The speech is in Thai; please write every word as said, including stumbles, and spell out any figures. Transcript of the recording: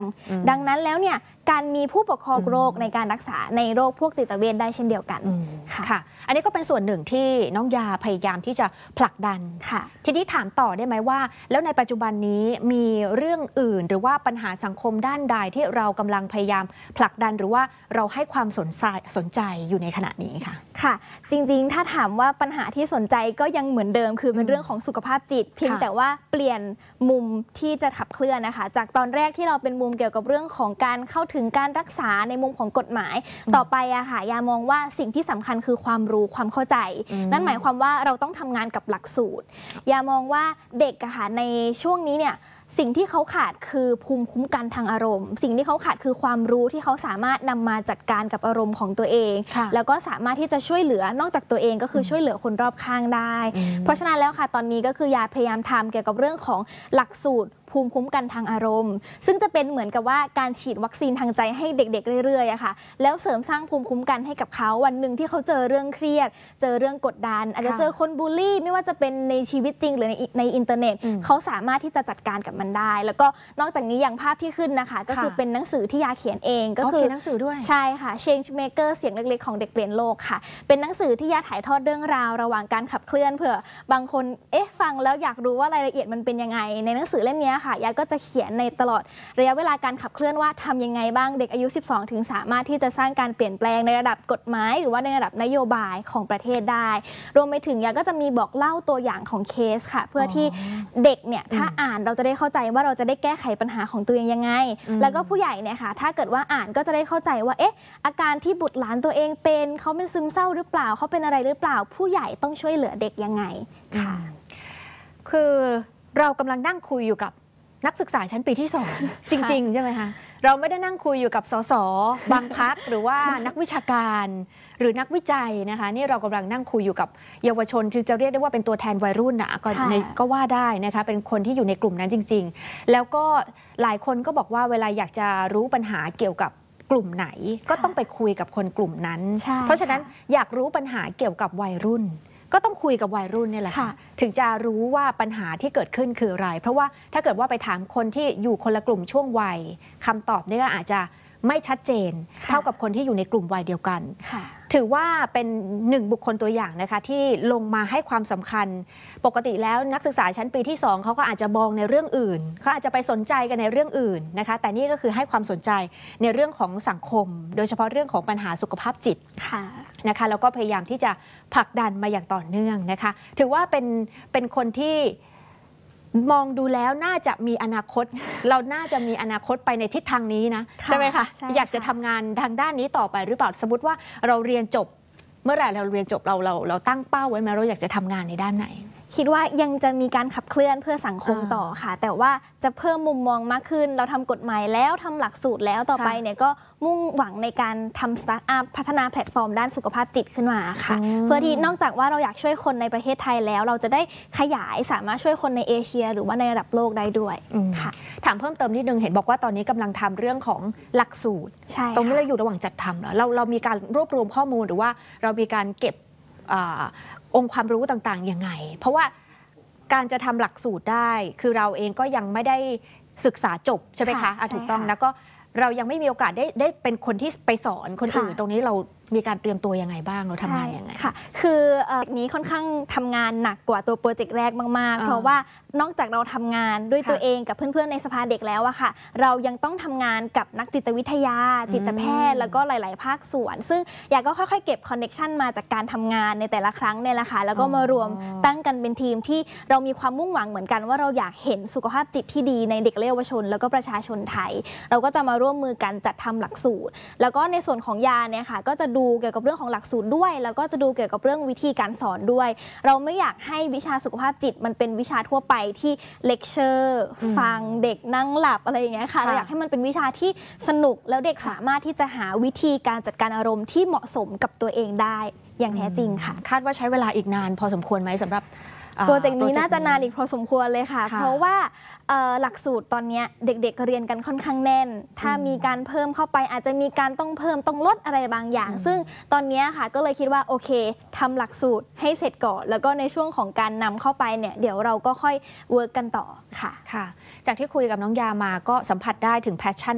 ดังนั้นแล้วเนี่ยการมีผู้ปกครองโรคในการรักษาในโรคพวกจิตเวชได้เช่นเดียวกันค่ะอันนี้ก็เป็นส่วนหนึ่งที่น้องยาพยายามที่จะผลักดันทีนี้ถามต่อได้ไหมว่าแล้วในปัจจุบันนี้มีเรื่องอื่นหรือว่าปัญหาสังคมด้านใดที่เรากำลังพยายามผลักดันหรือว่าเราให้ความสนใจสนใจอยู่ในขณะนี้ค่ะค่ะจริงๆถ้าถามว่าปัญหาที่สนใจก็ยังเหมือนเดิมคือเป็นเรื่องของสุขภาพจิตเพียงแต่ว่าเปลี่ยนมุมที่จะขับเคลื่อนนะคะจากตอนแรกที่เราเป็นมุมเกี่ยวกับเรื่องของการเข้าถึงการรักษาในมุมของกฎหมายต่อไปอะค่ะยามองว่าสิ่งที่สำคัญคือความรู้ความเข้าใจนั่นหมายความว่าเราต้องทำงานกับหลักสูตรยามองว่าเด็กอะค่ะในช่วงนี้เนี่ยสิ่งที่เขาขาดคือภูมิคุ้มกันทางอารมณ์สิ่งที่เขาขาดคือความรู้ที่เขาสามารถนำมาจัดการกับอารมณ์ของตัวเองแล้วก็สามารถที่จะช่วยเหลือนอกจากตัวเองก็คือช่วยเหลือคนรอบข้างได้เพราะฉะนั้นแล้วค่ะตอนนี้ก็คือยาพยายามทำเกี่ยวกับเรื่องของหลักสูตรภูมิคุ้มกันทางอารมณ์ซึ่งจะเป็นเหมือนกับว่าการฉีดวัคซีนทางใจให้เด็กๆเรื่อยๆอะค่ะแล้วเสริมสร้างภูมิคุ้มกันให้กับเขาวันหนึ่งที่เขาเจอเรื่องเครียดเจอเรื่องกดดันอาจจะเจอคนบูลลี่ไม่ว่าจะเป็นในชีวิตจริงหรือในในอินเทอร์เน็ตเขาสามารถที่จะจัดการกับมันได้แล้วก็นอกจากนี้อย่างภาพที่ขึ้นนะคะก็คือเป็นหนังสือที่ยาเขียนเองก็คือหนังสือด้วยใช่ค่ะ Change Maker เสียงเล็กๆของเด็กเปลี่ยนโลกค่ะเป็นหนังสือที่ยาถ่ายทอดเรื่องราวระหว่างการขับเคลื่อนเผื่อบางคนเอ๊ะฟังแล้วอยากรู้ว่ารายละเอียดมันเป็นยังไงในหนังสือเล่มนี้ค่ะยาก็จะเขียนในตลอดระยะเวลาการขับเคลื่อนว่าทำยังไงบ้างเด็กอายุสิบสองถึงสามารถที่จะสร้างการเปลี่ยนแปลงในระดับกฎหมายหรือว่าในระดับนโยบายของประเทศได้รวมไปถึงยาก็จะมีบอกเล่าตัวอย่างของเคสค่ะเพื่อที่เด็กเนี่ยถ้าอ่านเราจะได้เข้าใจว่าเราจะได้แก้ไขปัญหาของตัวเองยังไงแล้วก็ผู้ใหญ่เนี่ยค่ะถ้าเกิดว่าอ่านก็จะได้เข้าใจว่าเอ๊ะอาการที่บุตรหลานตัวเองเป็นเขาเป็นซึมเศร้าหรือเปล่าเขาเป็นอะไรหรือเปล่าผู้ใหญ่ต้องช่วยเหลือเด็กยังไงค่ะคือเรากำลังนั่งคุยอยู่กับนักศึกษาชั้นปีที่สองจริงๆใช่ไหมคะเราไม่ได้นั่งคุยอยู่กับสสบางพรรคหรือว่านักวิชาการหรือนักวิจัยนะคะนี่เรากำลังนั่งคุยอยู่กับเยาวชนที่จะเรียกได้ว่าเป็นตัวแทนวัยรุ่นนะก็ก็ว่าได้นะคะเป็นคนที่อยู่ในกลุ่มนั้นจริงๆแล้วก็หลายคนก็บอกว่าเวลาอยากจะรู้ปัญหาเกี่ยวกับกลุ่มไหนก็ต้องไปคุยกับคนกลุ่มนั้นเพราะฉะนั้นอยากรู้ปัญหาเกี่ยวกับวัยรุ่นก็ต้องคุยกับวัยรุ่นนี่แหละค่ะถึงจะรู้ว่าปัญหาที่เกิดขึ้นคืออะไรเพราะว่าถ้าเกิดว่าไปถามคนที่อยู่คนละกลุ่มช่วงวัยคำตอบนี่ก็อาจจะไม่ชัดเจนเท่ากับคนที่อยู่ในกลุ่มวัยเดียวกันถือว่าเป็นหนึ่งบุคคลตัวอย่างนะคะที่ลงมาให้ความสำคัญปกติแล้วนักศึกษาชั้นปีที่สองเขาก็อาจจะมองในเรื่องอื่นเขาอาจจะไปสนใจกันในเรื่องอื่นนะคะแต่นี่ก็คือให้ความสนใจในเรื่องของสังคมโดยเฉพาะเรื่องของปัญหาสุขภาพจิตนะคะแล้วก็พยายามที่จะผลักดันมาอย่างต่อเนื่องนะคะถือว่าเป็นเป็นคนที่มองดูแล้วน่าจะมีอนาคตเราน่าจะมีอนาคตไปในทิศทางนี้นะใช่ไหมคะอยากจะทำงานทางด้านนี้ต่อไปหรือเปล่าสมมติว่าเราเรียนจบเมื่อไหร่เราเรียนจบเราเราเราตั้งเป้าไว้ไหมเราอยากจะทำงานในด้านไหนคิดว่ายังจะมีการขับเคลื่อนเพื่อสังคมต่อค่ะแต่ว่าจะเพิ่มมุมมองมากขึ้นเราทำกฎหมายแล้วทำหลักสูตรแล้วต่อไปเนี่ยก็มุ่งหวังในการทำสตาร์ทอัพพัฒนาแพลตฟอร์มด้านสุขภาพจิตขึ้นมาค่ะเพื่อที่นอกจากว่าเราอยากช่วยคนในประเทศไทยแล้วเราจะได้ขยายสามารถช่วยคนในเอเชียหรือว่าในระดับโลกได้ด้วยค่ะถามเพิ่มเติมนิดนึงเห็นบอกว่าตอนนี้กำลังทำเรื่องของหลักสูตรตรงนี้เราอยู่ระหว่างจัดทำเหรอเราเรามีการรวบรวมข้อมูลหรือว่าเรามีการเก็บองค์ความรู้ต่างๆยังไงเพราะว่าการจะทำหลักสูตรได้คือเราเองก็ยังไม่ได้ศึกษาจบใช่ไหมคะถูกต้องแล้วก็เรายังไม่มีโอกาสได้ได้เป็นคนที่ไปสอนคนอื่นตรงนี้เรามีการเตรียมตัวยังไงบ้างเราทำงานยังไงค่ะคือนี้ค่อนข้างทำงานหนักกว่าตัวโปรเจกต์แรกมากๆเพราะว่านอกจากเราทำงานด้วยตัวเองกับเพื่อนๆในสภาเด็กแล้วอะค่ะเรายังต้องทำงานกับนักจิตวิทยาจิตแพทย์แล้วก็หลายๆภาคส่วนซึ่งอยากก็ค่อยๆเก็บคอนเนคชันมาจากการทำงานในแต่ละครั้งเนี่ยแหละค่ะแล้วก็มารวมตั้งกันเป็นทีมที่เรามีความมุ่งหวังเหมือนกันว่าเราอยากเห็นสุขภาพจิตที่ดีในเด็กและเยาวชนแล้วก็ประชาชนไทยเราก็จะมาร่วมมือกันจัดทำหลักสูตรแล้วก็ในส่วนของยาเนี่ยค่ะก็จะดูเกี่ยวกับเรื่องของหลักสูตรด้วยแล้วก็จะดูเกี่ยวกับเรื่องวิธีการสอนด้วยเราไม่อยากให้วิชาสุขภาพจิตมันเป็นวิชาทั่วไปที่เลคเชอร์ฟังเด็กนั่งหลับอะไรอย่างเงี้ยค่ะเราอยากให้มันเป็นวิชาที่สนุกแล้วเด็กสามารถที่จะหาวิธีการจัดการอารมณ์ที่เหมาะสมกับตัวเองได้อย่างแท้จริงค่ะคาดว่าใช้เวลาอีกนานพอสมควรไหมสำหรับโปรเจกต์นี้น่าจะนานอีกพอสมควรเลยค่ะเพราะว่าหลักสูตรตอนนี้เด็กๆเรียนกันค่อนข้างแน่นถ้ามีการเพิ่มเข้าไปอาจจะมีการต้องเพิ่มต้องลดอะไรบางอย่างซึ่งตอนนี้ค่ะก็เลยคิดว่าโอเคทำหลักสูตรให้เสร็จก่อนแล้วก็ในช่วงของการนำเข้าไปเนี่ยเดี๋ยวเราก็ค่อยเวิร์กกันต่อค่ะค่ะจากที่คุยกับน้องยามาก็สัมผัสได้ถึงแพชชั่น